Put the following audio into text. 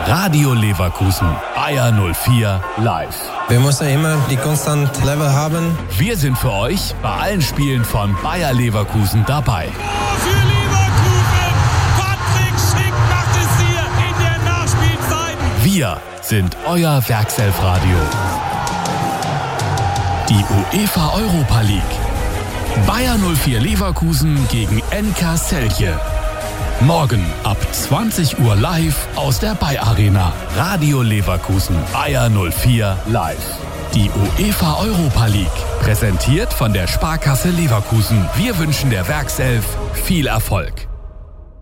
Radio Leverkusen, Bayer 04 live. Wir müssen immer die konstant Level haben. Wir sind für euch bei allen Spielen von Bayer Leverkusen dabei. Für Leverkusen, Patrick Schick macht es hier in der Nachspielzeit. Wir sind euer Werkself-Radio. Die UEFA Europa League. Bayer 04 Leverkusen gegen NK Celje. Morgen ab 20 Uhr live aus der Bayer Arena. Radio Leverkusen, Bayer 04 live. Die UEFA Europa League. Präsentiert von der Sparkasse Leverkusen. Wir wünschen der Werkself viel Erfolg.